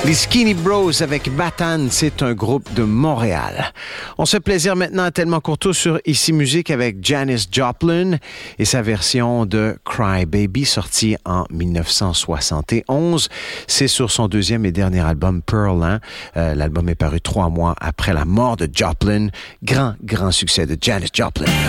Les Skinny Bros avec Batane, c'est un groupe de Montréal. On se plaisir maintenant à Tellement Courteau sur Ici Musique avec Janis Joplin et sa version de Cry Baby sortie en 1971. C'est sur son deuxième et dernier album Pearl. L'album est paru 3 mois après la mort de Joplin. Grand succès de Janis Joplin.